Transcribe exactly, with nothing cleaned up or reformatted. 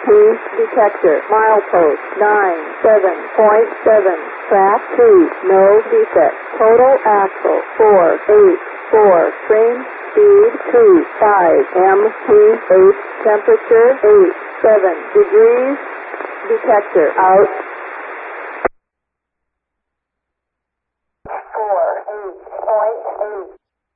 detector. Milepost nine seven point seven. Track two, no defect. Total axle four eight four. Train speed two five. M P eight. Temperature eight seven degrees. Detector out.